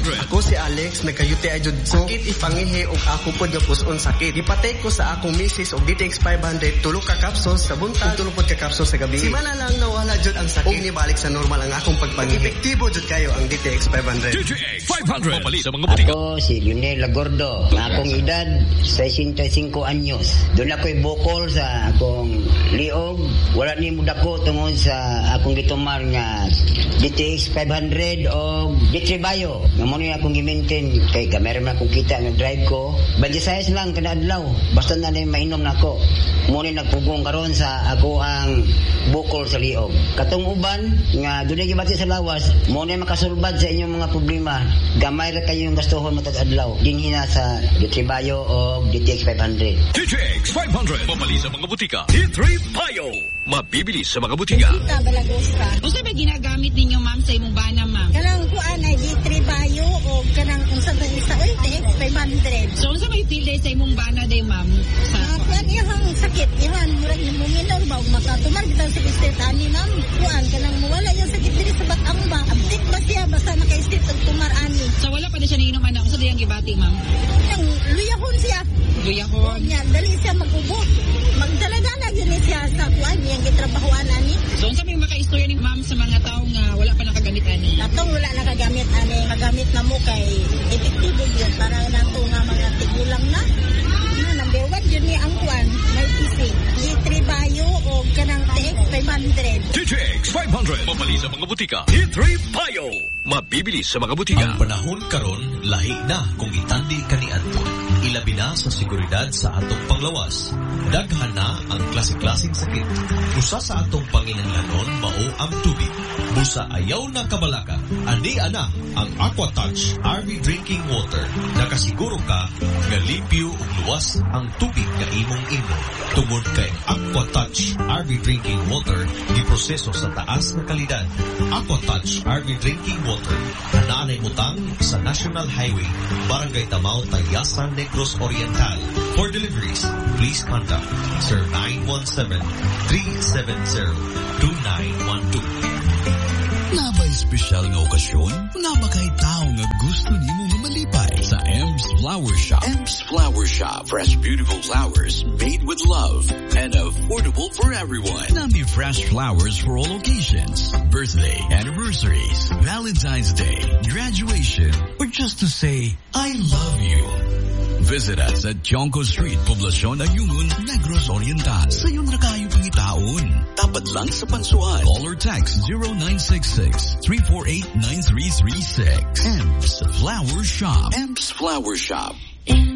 500. Ako si Alex, nagkayuti ajud ko. Sakit ipangihi og ako pod nga puson sakit. Ipatay ko sa akong misis og DTX 500 tulo ka capsules sa buntag, tulo pod ka capsules sa gabi. Simana lang nawala jud ang sakit. Og nibalik sa normal ang akong pagpangihi. Epektibo jud kayo ang DTX 500. DTX 500. Mapali sa mga butika. Ako si Lionel Lagordo. Nga akong edad 65 anyos. Doon ako'y bukol sa akong liog. Wala ni mudako tungod sa akong gitumar nga DTX 500 o Ditribayo. Nga mo niya akong gimintin kay kamera man akong kita nga drive ko. Badisayas lang kada adlaw. Basta na mainom na ako. Mo ni nagpugong karon sa ako ang bukol sa liog. Katong uban nga dunay gibati sa lawas, mo ni makasulbad sa inyong mga problema. Gamay ra kayo yung gastuhon matag adlaw. Dinhi na sa Ditribayo o DTX 500. DTX 500. Mapali sa mga butika. Ditribayo. Mabibili sa mga butika. Kita balagosa. Unsa ba ginagamit ninyo ma'am sa imong bana ma'am? Kanang kuan ay Ditribayo o kanang unsa ba isa oy DTX 500. So unsa may feel day sa imong bana day ma'am? Sa kuan ihang sakit, ihang murag muminaw ba makatumar bitaw sa istet ani ma'am. Kuan kanang mawala yung sakit diri sa batang ba. Abtik ba siya basta naka-istet og tumar ani. So wala pa na siya niinom ana. Unsa diyang gibati ma'am? Nang luyahon siya. Luyahon. Nya dali siya mag-ubo. Magdala-dala gyud siya sa kuan yang gitrabahoan ani. So unsa may makaistorya ni ma'am sa mga tawo nga wala pa nakagamit ani? Natong wala nakagamit ani, magamit na mo kay epektibo yun para nato nga mga tigulang na. Number 1 yun ni ang kuan, may PC. Ditribayo o kanang DTX 500. DTX 500. Mapali sa mga butika. Ditribayo. Mabibili sa mga butika. Ang panahon karon lahi na kung itandi kaniadto. Ilabi na sa seguridad sa atong panglawas. Daghan na ang klase-klaseng sakit. Usa sa atong panginahanglanon mao ang tubig. Busa ayaw na kabalaka. Ani ana ang Aquatouch RV Drinking Water. Nakasiguro ka nga limpyo ug luwas ang tubig nga imong inom. Tungod kay Aquatouch RV Drinking Water giproseso sa taas nga kalidad. Aquatouch RV Drinking Water ananay mutang sa National Highway, Barangay Tamao, Tayasan, Negros Oriental. For deliveries, please contact Sir 917-370-2912. Nabay espesyal nga okasyon, nabakay tao nga gusto nimo nga malipay sa M's Flower Shop. M's Flower Shop, fresh beautiful flowers made with love and affordable for everyone. Nami fresh flowers for all occasions, birthday, anniversaries, Valentine's Day, graduation, or just to say, I love you. Visit us at Chonco Street, Poblacion Ayungun, Negros Oriental. Sa iyong rakayo pangitaon. Tapat lang sa pansuan. Call or text 0966-348-9336. M's Flower Shop. M's Flower Shop.